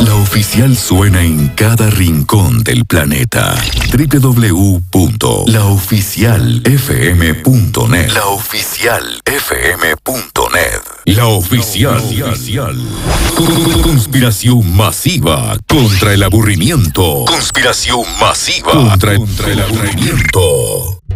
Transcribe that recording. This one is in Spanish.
La Oficial suena en cada rincón del planeta. www.laoficialfm.net. Laoficialfm.net. La Oficial. Conspiración masiva contra el aburrimiento. Conspiración masiva contra el aburrimiento.